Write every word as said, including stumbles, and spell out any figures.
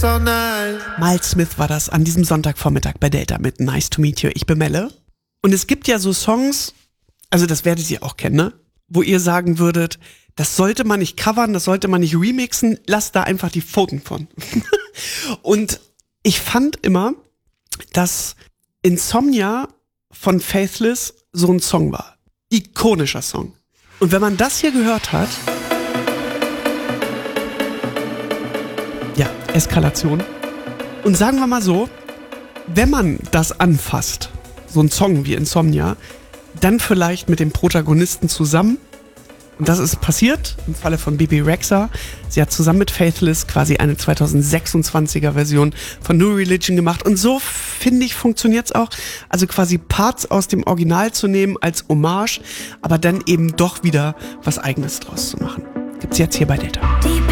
So nice. Miles Smith war das an diesem Sonntagvormittag bei Delta mit Nice to Meet You. Ich bin Melle. Und es gibt ja so Songs, also das werdet ihr auch kennen, ne? Wo ihr sagen würdet, das sollte man nicht covern, das sollte man nicht remixen, lasst da einfach die Pfoten von. Und ich fand immer, dass Insomnia von Faithless so ein Song war. Ikonischer Song. Und wenn man das hier gehört hat, ja, Eskalation. Und sagen wir mal so, wenn man das anfasst, so ein Song wie Insomnia, dann vielleicht mit dem Protagonisten zusammen. Und das ist passiert im Falle von Bebe Rexha. Sie hat zusammen mit Faithless quasi eine zweitausendsechsundzwanziger Version von New Religion gemacht. Und so, finde ich, funktioniert's auch. Also quasi Parts aus dem Original zu nehmen als Hommage, aber dann eben doch wieder was Eigenes draus zu machen. Gibt's jetzt hier bei Delta.